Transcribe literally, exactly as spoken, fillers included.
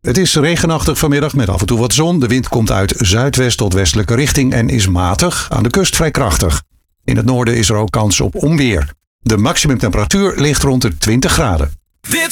Het is regenachtig vanmiddag met af en toe wat zon. De wind komt uit zuidwest tot westelijke richting en is matig, aan de kust vrij krachtig. In het noorden is er ook kans op onweer. De maximumtemperatuur ligt rond de twintig graden.